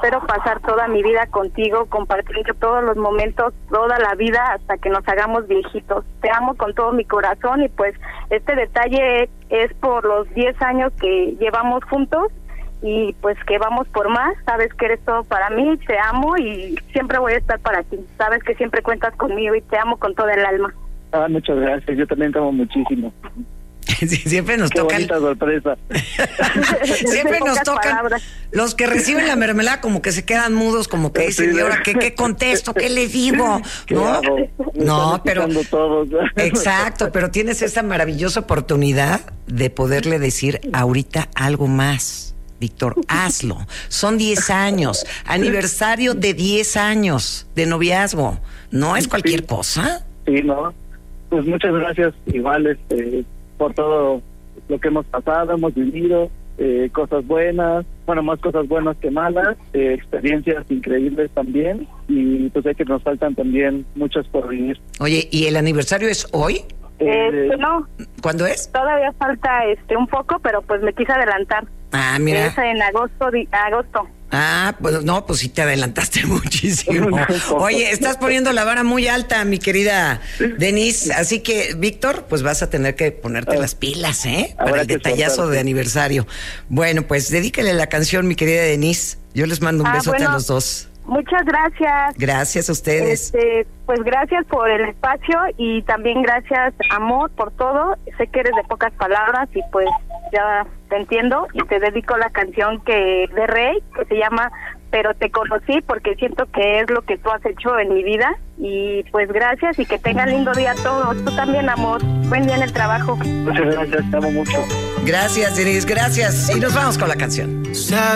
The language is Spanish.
espero pasar toda mi vida contigo, compartir todos los momentos, toda la vida hasta que nos hagamos viejitos. Te amo con todo mi corazón y pues este detalle es por los 10 años que llevamos juntos y pues que vamos por más. Sabes que eres todo para mí, te amo y siempre voy a estar para ti. Sabes que siempre cuentas conmigo y te amo con toda el alma. Muchas gracias, yo también te amo muchísimo. Sí, siempre nos tocan. Qué bonita sorpresa. Siempre nos tocan. Palabras. Los que reciben la mermelada como que se quedan mudos, como que dicen, ¿y ahora qué contesto? ¿Qué le digo? No, pero todos. exacto, pero tienes esa maravillosa oportunidad de poderle decir ahorita algo más. Víctor, hazlo. Son 10 años, aniversario de 10 años de noviazgo. No es cualquier cosa. Sí, no. Pues muchas gracias, igual, por todo lo que hemos pasado, hemos vivido, cosas buenas, bueno, más cosas buenas que malas, experiencias increíbles también, y pues sé que nos faltan también muchas por vivir. Oye, ¿y el aniversario es hoy? No. ¿Cuándo es? Todavía falta un poco, pero pues me quise adelantar. Ah, mira. Es en agosto. Ah, pues no, pues sí te adelantaste muchísimo. Oye, estás poniendo la vara muy alta, mi querida Denise, así que, Víctor, pues vas a tener que ponerte las pilas, para el detallazo de aniversario. Bueno, pues dedícale la canción, mi querida Denise. Yo les mando un besote a los dos. Muchas gracias. Gracias a ustedes. Pues gracias por el espacio y también gracias, amor, por todo. Sé que eres de pocas palabras y pues ya te entiendo y te dedico la canción de Rey, que se llama Pero te conocí, porque siento que es lo que tú has hecho en mi vida. Y pues gracias y que tengan lindo día a todos. Tú también, amor. Buen día en el trabajo. Muchas gracias, te amo mucho. Gracias, Denise, gracias. Y nos vamos con la canción.